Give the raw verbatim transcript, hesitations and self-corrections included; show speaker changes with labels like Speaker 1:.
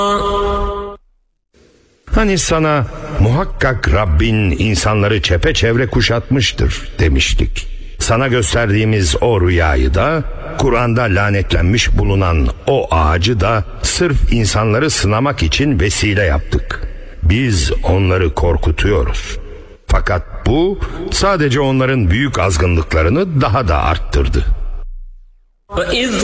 Speaker 1: Hani sana muhakkak Rabbin insanları çepeçevre kuşatmıştır demiştik. Sana gösterdiğimiz o rüyayı da, Kur'an'da lanetlenmiş bulunan o ağacı da sırf insanları sınamak için vesile yaptık. Biz onları korkutuyoruz. Fakat bu sadece onların büyük azgınlıklarını daha da arttırdı.